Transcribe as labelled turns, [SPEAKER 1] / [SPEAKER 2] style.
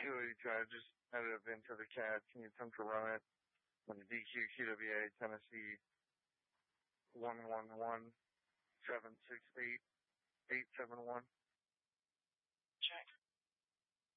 [SPEAKER 1] Security charges added up into the CAD. Can you attempt to run it on the DQQWA Tennessee 111768 871?